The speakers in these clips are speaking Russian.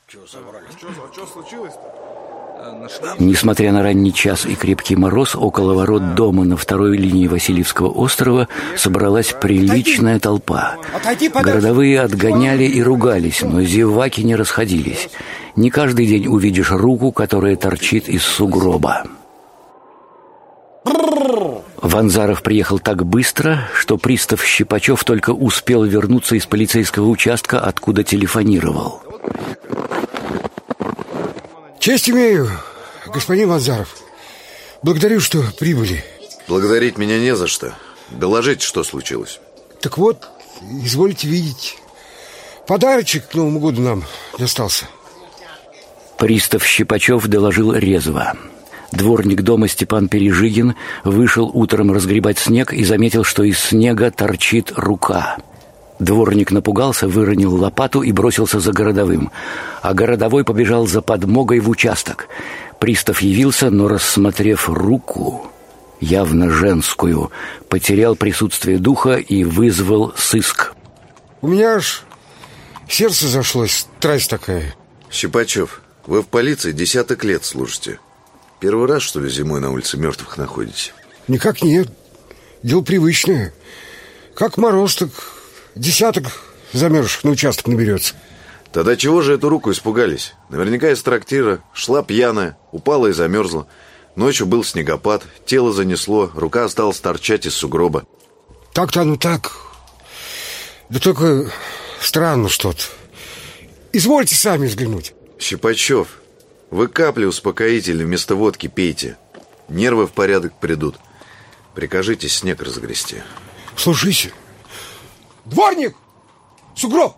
Что случилось-то? Несмотря на ранний час и крепкий мороз, около ворот дома на второй линии Васильевского острова собралась приличная толпа. Городовые отгоняли и ругались, но зеваки не расходились. Не каждый день увидишь руку, которая торчит из сугроба. Ванзаров приехал так быстро, что пристав Щипачев только успел вернуться из полицейского участка, откуда телефонировал. Честь имею, господин Ванзаров. Благодарю, что прибыли. Благодарить меня не за что. Доложите, что случилось. Так вот, извольте видеть. Подарочек к Новому году нам достался. Пристав Щипачев доложил резво. Дворник дома Степан Пережигин вышел утром разгребать снег и заметил, что из снега торчит рука. Дворник напугался, выронил лопату и бросился за городовым. А городовой побежал за подмогой в участок. Пристав явился, но, рассмотрев руку, явно женскую, потерял присутствие духа и вызвал сыск. У меня аж сердце зашлось, страсть такая. Щипачев, вы в полиции 10 лет служите. Первый раз, что ли, зимой на улице мертвых находите? Никак нет. Дело привычное. Как мороз, так 10 замерзших на участок наберется. Тогда чего же эту руку испугались? Наверняка из трактира, шла пьяная, упала и замерзла. Ночью был снегопад, тело занесло, рука осталась торчать из сугроба. Так-то оно так. Да только странно что-то. Извольте сами взглянуть. Щипачев, вы капли успокоительные вместо водки пейте. Нервы в порядок придут. Прикажите снег разгрести. Слушайся. Дворник! Сугроб!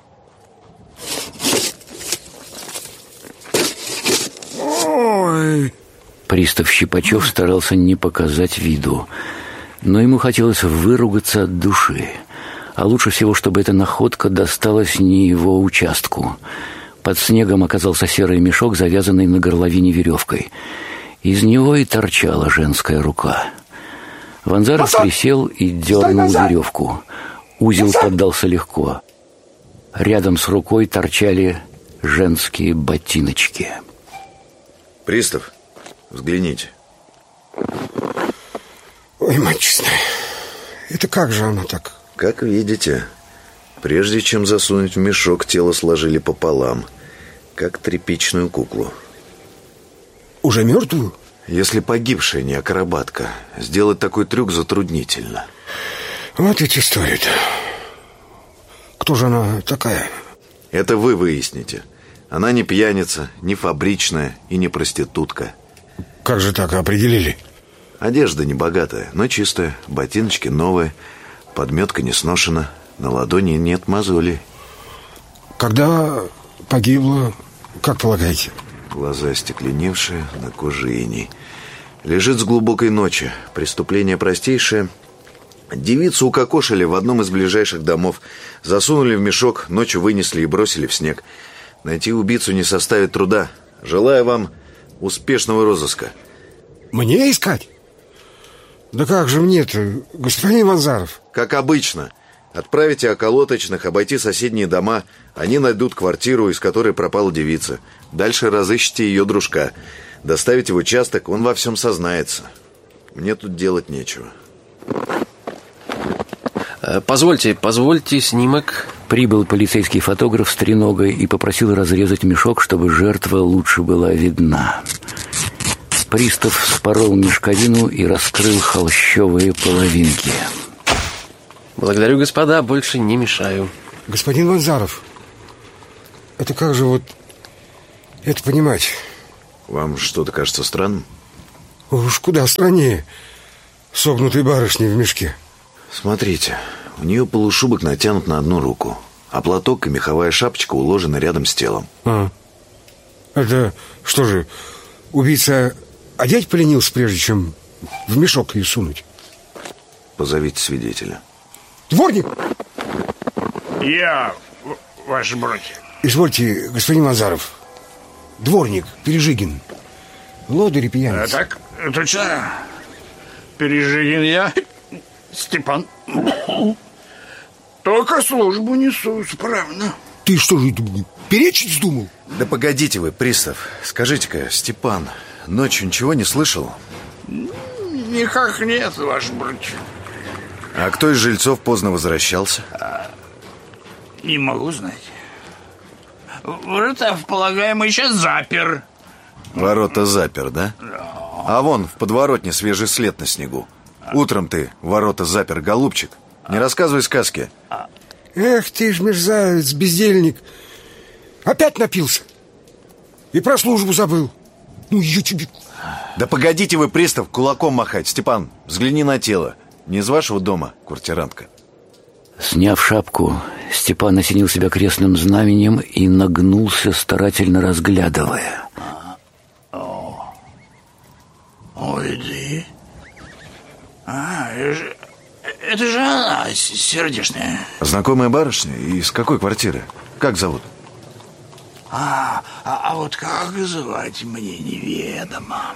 Ой! Пристав Щипачев старался не показать виду, но ему хотелось выругаться от души. А лучше всего, чтобы эта находка досталась не его участку. Под снегом оказался серый мешок, завязанный на горловине веревкой. Из него и торчала женская рука. Ванзаров присел и дернул веревку. Узел поддался легко. Рядом с рукой торчали женские ботиночки. Пристав, взгляните. Ой, мать честная, это как же она так? Как видите, прежде чем засунуть в мешок, тело сложили пополам, как тряпичную куклу. Уже мертвую? Если погибшая не акробатка, сделать такой трюк затруднительно. Вот ведь история-то. Кто же она такая? Это вы выясните. Она не пьяница, не фабричная и не проститутка. Как же так определили? Одежда не богатая, но чистая, ботиночки новые, подметка не сношена, на ладони нет мозолей. Когда погибла, как полагаете? Глаза остекленевшие, на коже иней. Лежит с глубокой ночи. Преступление простейшее. Девицу укокошили в одном из ближайших домов. Засунули в мешок, ночью вынесли и бросили в снег. Найти убийцу не составит труда. Желаю вам успешного розыска. Мне искать? Да как же мне-то, господин Ванзаров? Как обычно. Отправите околоточных обойти соседние дома. Они найдут квартиру, из которой пропала девица. Дальше разыщите ее дружка. Доставите в участок, он во всем сознается. Мне тут делать нечего. Позвольте снимок. Прибыл полицейский фотограф с треногой и попросил разрезать мешок, чтобы жертва лучше была видна. Пристав вспорол мешковину и раскрыл холщовые половинки. Благодарю, господа, больше не мешаю. Господин Ванзаров, это как же вот это понимать? Вам что-то кажется странным? Уж куда страннее согнутой барышни в мешке. Смотрите, у нее полушубок натянут на одну руку, а платок и меховая шапочка уложены рядом с телом. Это что же, убийца одеть поленился, прежде чем в мешок ее сунуть? Позовите свидетеля. Дворник! Я, ваше братья. Извольте, господин Ванзаров. Дворник, Пережигин. Лодырь и пьяница. Так, точно. Пережигин я, Степан. Только службу несу исправно. Ты что же, перечить вздумал? Да погодите вы, пристав. Скажите-ка, Степан, ночью ничего не слышал? Никак нет, ваш бродь. А кто из жильцов поздно возвращался? Не могу знать. Ворота, полагаемый, сейчас запер. Ворота запер, да? А вон в подворотне свежий след на снегу. Утром ты ворота запер, голубчик. Не рассказывай сказки. Эх ты ж мерзавец, бездельник. Опять напился. И про службу забыл. Ну, я тебе... Да погодите вы, пристав, кулаком махать. Степан, взгляни на тело. Не из вашего дома, квартирантка? Сняв шапку, Степан осенил себя крестным знаменем и нагнулся, старательно разглядывая. Ой, да. Это же она, сердечная. Знакомая барышня? Из какой квартиры? Как зовут? А вот как звать мне неведомо.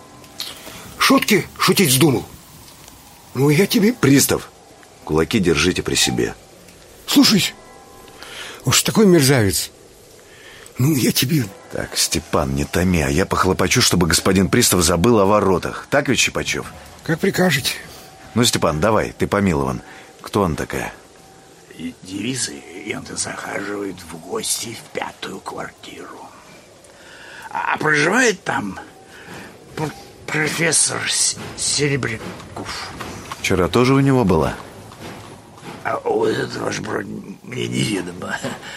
Шутки шутить вздумал? Ну, я тебе... Пристав, кулаки держите при себе. Слушай, уж такой мерзавец. Ну, я тебе... Так, Степан, не томи, а я похлопочу, чтобы господин пристав забыл о воротах. Так ведь, Щипачев? Как прикажете. Ну, Степан, давай, ты помилован. Кто она такая? Девица, и он захаживает в гости в 5-ю квартиру. А проживает там профессор Серебряков. Вчера тоже у него была? А вот это, ваш брат, мне неведомо.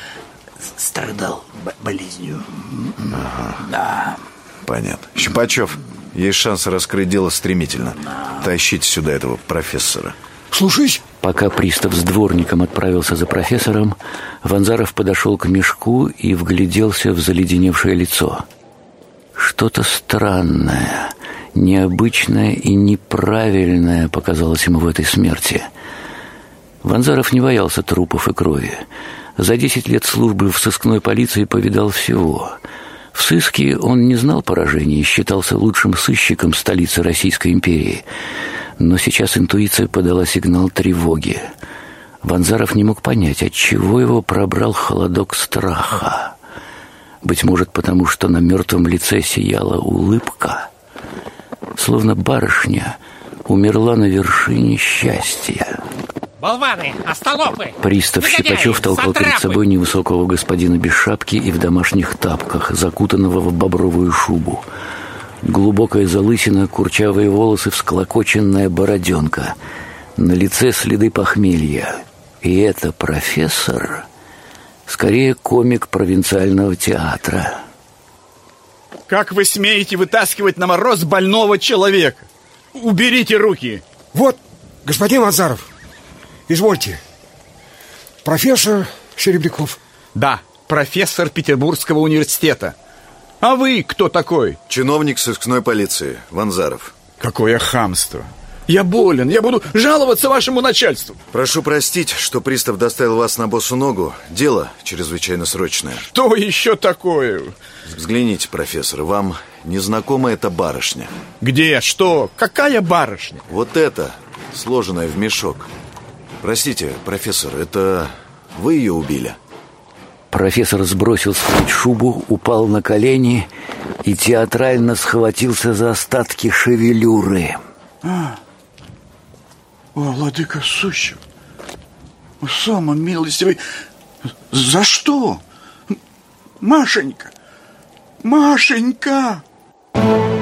Страдал болезнью. Ага. Да. Понятно. Щипачев, есть шанс раскрыть дело стремительно. Тащите сюда этого профессора. Слушаюсь. Пока пристав с дворником отправился за профессором, Ванзаров подошел к мешку и вгляделся в заледеневшее лицо. Что-то странное, необычное и неправильное показалось ему в этой смерти. Ванзаров не боялся трупов и крови. За 10 лет службы в сыскной полиции повидал всего. В сыске он не знал поражений и считался лучшим сыщиком столицы Российской империи. Но сейчас интуиция подала сигнал тревоги. Ванзаров не мог понять, отчего его пробрал холодок страха. Быть может, потому что на мертвом лице сияла улыбка, словно барышня умерла на вершине счастья. Болваны, остолопы! Пристав Щипачев толкал перед собой невысокого господина без шапки и в домашних тапках, закутанного в бобровую шубу. Глубокая залысина, курчавые волосы, всклокоченная бороденка. На лице следы похмелья. И это профессор, скорее комик провинциального театра. Как вы смеете вытаскивать на мороз больного человека? Уберите руки! Вот, господин Ванзаров, извольте. Профессор Серебряков. Да, профессор Петербургского университета. А вы кто такой? Чиновник сыскной полиции, Ванзаров. Какое хамство! Я болен, я буду жаловаться вашему начальству. Прошу простить, что пристав доставил вас на босу ногу. Дело чрезвычайно срочное. Что еще такое? Взгляните, профессор, вам незнакома эта барышня? Где? Что? Какая барышня? Вот эта, сложенная в мешок. Простите, профессор, это вы ее убили? Профессор сбросил с плеч шубу, упал на колени и театрально схватился за остатки шевелюры. О, владыка сущий, самый милостивый, за что? Машенька, Машенька!